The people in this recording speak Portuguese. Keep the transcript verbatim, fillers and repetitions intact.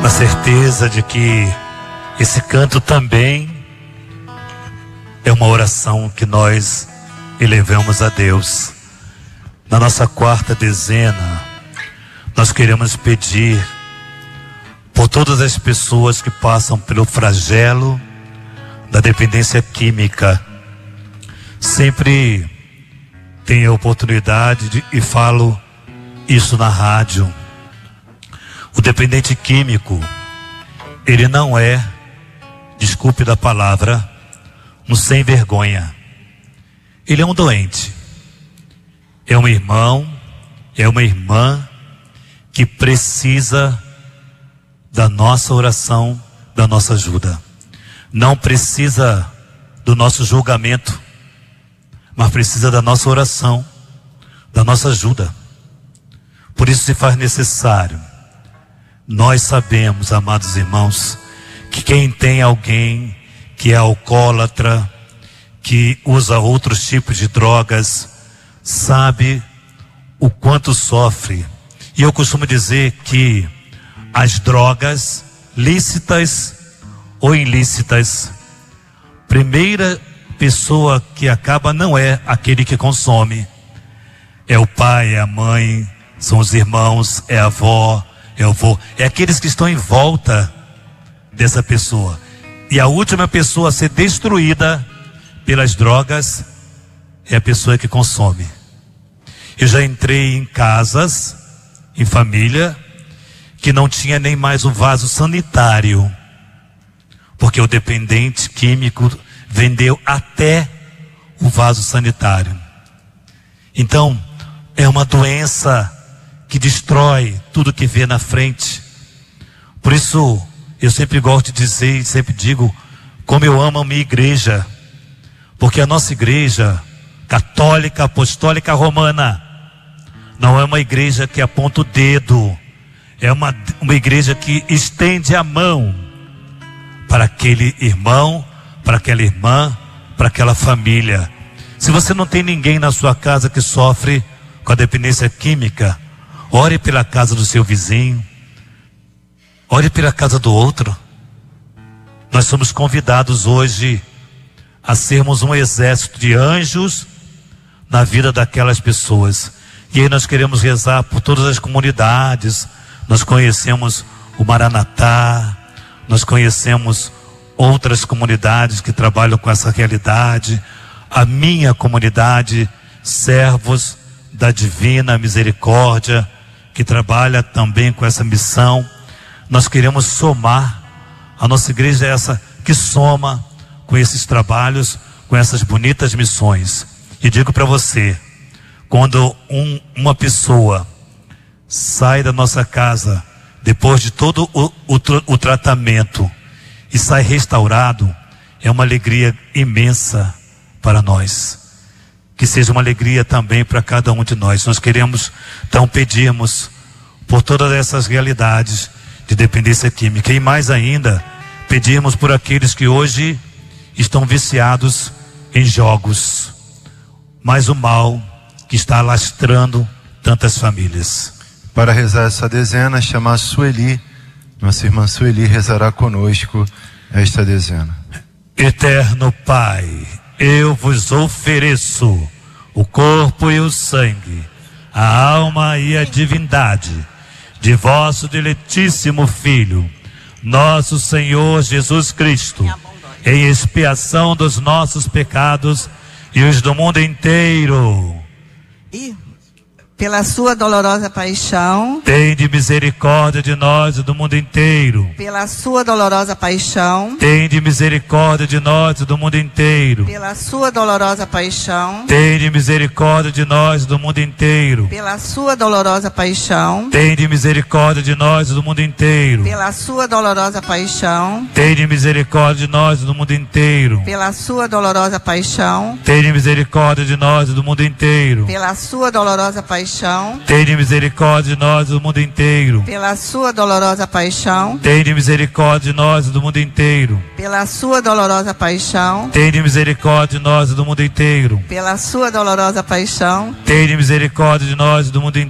na certeza de que esse canto também é uma oração que nós elevamos a Deus. Na nossa quarta dezena, nós queremos pedir por todas as pessoas que passam pelo flagelo da dependência química. Sempre tenho a oportunidade de, e falo isso na rádio. O dependente químico, ele não é, desculpe da palavra, um sem vergonha. Ele é um doente. É um irmão, é uma irmã que precisa da nossa oração, da nossa ajuda. Não precisa do nosso julgamento, mas precisa da nossa oração, da nossa ajuda. Por isso se faz necessário. Nós sabemos, amados irmãos, que quem tem alguém que é alcoólatra, que usa outros tipos de drogas, sabe o quanto sofre. E eu costumo dizer que as drogas, lícitas ou ilícitas, primeira pessoa que acaba não é aquele que consome. É o pai, é a mãe, são os irmãos, é a avó, é o avô. É aqueles que estão em volta dessa pessoa. E a última pessoa a ser destruída pelas drogas é a pessoa que consome. Eu já entrei em casas, em família, que não tinha nem mais o vaso sanitário, porque o dependente químico vendeu até o vaso sanitário. Então, é uma doença que destrói tudo que vê na frente. Por isso, eu sempre gosto de dizer, e sempre digo, como eu amo a minha igreja, porque a nossa igreja católica, apostólica, romana, não é uma igreja que aponta o dedo, é uma, uma igreja que estende a mão para aquele irmão, para aquela irmã, para aquela família. Se você não tem ninguém na sua casa que sofre com a dependência química, ore pela casa do seu vizinho, ore pela casa do outro. Nós somos convidados hoje a sermos um exército de anjos na vida daquelas pessoas. E aí nós queremos rezar por todas as comunidades. Nós conhecemos o Maranatá, nós conhecemos outras comunidades que trabalham com essa realidade. A minha comunidade, Servos da Divina Misericórdia, que trabalha também com essa missão. Nós queremos somar. A nossa igreja é essa que soma com esses trabalhos, com essas bonitas missões. E digo para você, quando um, uma pessoa sai da nossa casa, depois de todo o, o, o tratamento, e sai restaurado, é uma alegria imensa para nós. Que seja uma alegria também para cada um de nós. Nós queremos, então, pedirmos por todas essas realidades de dependência química. E mais ainda, pedirmos por aqueles que hoje estão viciados em jogos. Mas o mal que está alastrando tantas famílias. Para rezar essa dezena, chamar a Sueli. Nossa irmã Sueli rezará conosco esta dezena. Eterno Pai, eu vos ofereço o corpo e o sangue, a alma e a divindade de vosso diletíssimo Filho, nosso Senhor Jesus Cristo, em expiação dos nossos pecados e os do mundo inteiro. E pela sua dolorosa paixão, tende misericórdia de nós e do mundo inteiro. Pela sua dolorosa paixão, tende misericórdia de nós e do mundo inteiro. Pela sua dolorosa paixão, tende misericórdia de nós e do mundo inteiro. Pela sua dolorosa paixão, tende misericórdia de nós e do mundo inteiro. Pela sua dolorosa paixão, tende misericórdia de nós e do mundo inteiro. Pela sua dolorosa paixão, tende misericórdia de nós e do mundo inteiro. Pela sua dolorosa paixão, tende misericórdia de nós e do mundo inteiro. Pela sua dolorosa paixão, tende misericórdia de nós e do mundo inteiro. Pela sua dolorosa paixão, tende misericórdia de nós e do mundo inteiro. Pela sua dolorosa paixão, tende misericórdia de nós e do mundo inteiro.